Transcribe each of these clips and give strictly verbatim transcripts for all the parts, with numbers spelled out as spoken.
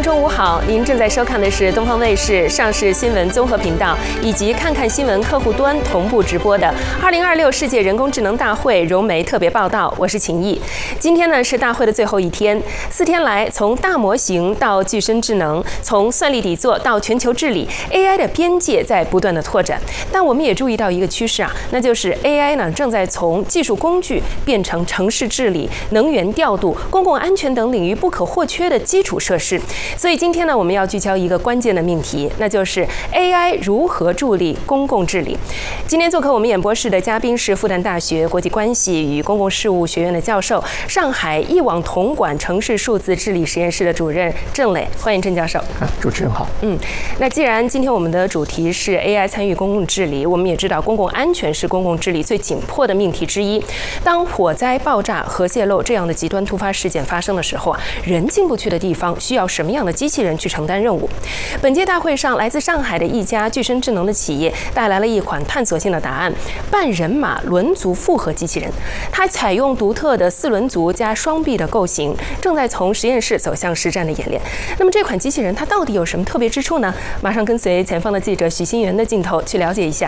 中午好，您正在收看的是东方卫视上市新闻综合频道以及看看新闻客户端同步直播的二零二六世界人工智能大会融媒特别报道，我是秦毅。今天呢是大会的最后一天，四天来，从大模型到具身智能，从算力底座到全球治理 ，A I 的边界在不断的拓展。但我们也注意到一个趋势啊，那就是 A I 呢正在从技术工具变成城市治理、能源调度、公共安全等领域不可或缺的基础设施。所以今天呢，我们要聚焦一个关键的命题，那就是 A I 如何助力公共治理。今天做客我们演播室的嘉宾是复旦大学国际关系与公共事务学院的教授，上海一网统管城市数字治理实验室的主任郑磊，欢迎郑教授。 主持人好。 嗯，那既然今天我们的主题是 A I 参与公共治理，我们也知道公共安全是公共治理最紧迫的命题之一。当火灾、爆炸、核泄漏这样的极端突发事件发生的时候啊，人进不去的地方需要什么样的机器人去承担任务？本届大会上，来自上海的一家具身智能的企业带来了一款探索性的答案——半人马轮足复合机器人。它采用独特的四轮足加双臂的构型，正在从实验室走向实战的演练。那么这款机器人它到底有什么特别之处呢？马上跟随前方的记者许新元的镜头去了解一下。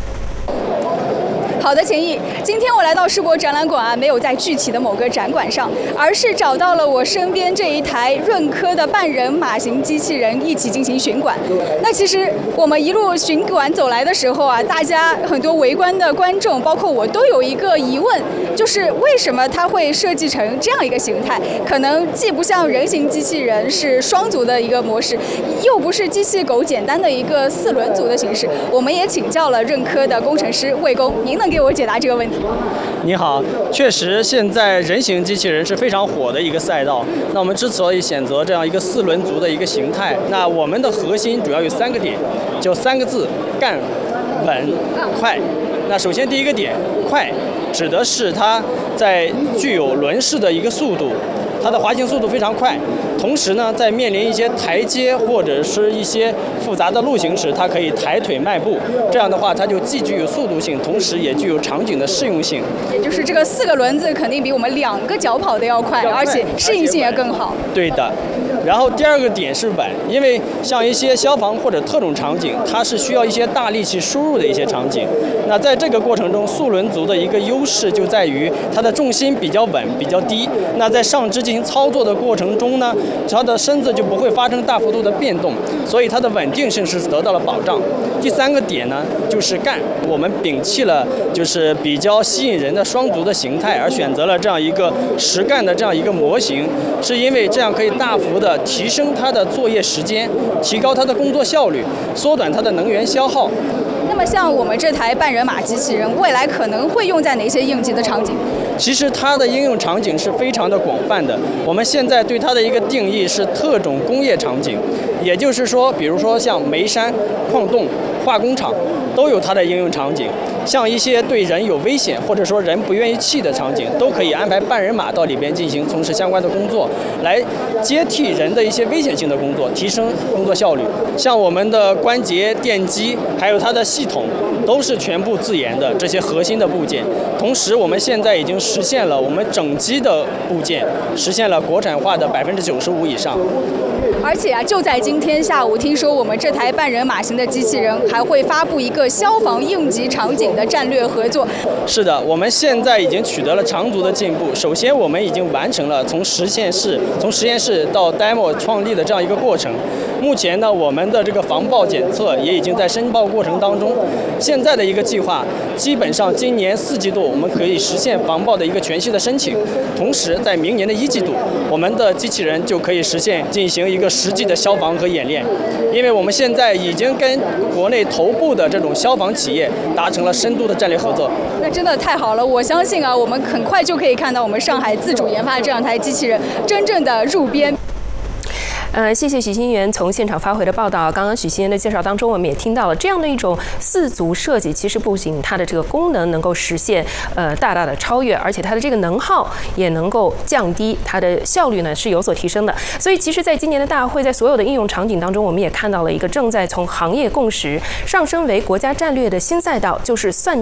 好的，秦毅，今天我来到世博展览馆啊，没有在具体的某个展馆上，而是找到了我身边这一台润科的半人马型机器人一起进行巡馆。那其实我们一路巡馆走来的时候啊，大家很多围观的观众，包括我，都有一个疑问，就是为什么它会设计成这样一个形态？可能既不像人形机器人是双足的一个模式，又不是机器狗简单的一个四轮足的形式。我们也请教了润科的工程师魏工，您能给我解答这个问题？ 你好，确实现在人形机器人是非常火的一个赛道。那我们之所以选择这样一个四轮足的一个形态，那我们的核心主要有三个点，就三个字：干、稳、快。那首先第一个点，快，指的是它在具有轮式的一个速度。它的滑行速度非常快，同时呢，在面临一些台阶或者是一些复杂的路型时，它可以抬腿迈步。这样的话，它就既具有速度性，同时也具有场景的适用性。 也就是这个四个轮子肯定比我们两个脚跑的要快，而且适应性也更好。 对的。然后第二个点是稳，因为像一些消防或者特种场景，它是需要一些大力气输入的一些场景。那在这个过程中，速轮足的一个优势就在于它的重心比较稳、比较低。那在上肢进行操作的过程中呢，它的身子就不会发生大幅度的变动，所以它的稳定性是得到了保障。第三个点呢，就是干，我们摒弃了就是比较吸引人的双足的形态，而选择了这样一个实干的这样一个模型，是因为这样可以大幅的提升它的作业时间，提高它的工作效率，缩短它的能源消耗。 那么像我们这台半人马机器人，未来可能会用在哪些应急的场景？ 其实它的应用场景是非常的广泛的。我们现在对它的一个定义是特种工业场景，也就是说，比如说像煤山、矿洞、化工厂都有它的应用场景。像一些对人有危险或者说人不愿意去的场景，都可以安排半人马到里边进行从事相关的工作，来接替人的一些危险性的工作，提升工作效率。像我们的关节、电机，还有它的系统，都是全部自研的这些核心的部件。同时，我们现在已经实现了我们整机的部件实现了国产化的百分之九十五以上。 而且啊，就在今天下午，听说我们这台半人马型的机器人还会发布一个消防应急场景的战略合作。 是的，我们现在已经取得了长足的进步。首先，我们已经完成了从实验室从实验室到 demo 创立的这样一个过程。目前呢，我们的这个防爆检测也已经在申报过程当中。现在的一个计划，基本上今年四季度我们可以实现防爆的一个全息的申请，同时在明年的一季度，我们的机器人就可以实现进行一个实际的消防和演练。因为我们现在已经跟国内头部的这种消防企业达成了深度的战略合作。 那真的太好了，我相信啊，我们很快就可以看到我们上海自主研发的这样一台机器人真正的入编。 呃，谢谢许新元从现场发回的报道。刚刚许新元的介绍当中，我们也听到了这样的一种四足设计，其实不仅它的这个功能能够实现呃大大的超越，而且它的这个能耗也能够降低，它的效率呢是有所提升的。所以，其实，在今年的大会，在所有的应用场景当中，我们也看到了一个正在从行业共识上升为国家战略的新赛道，就是算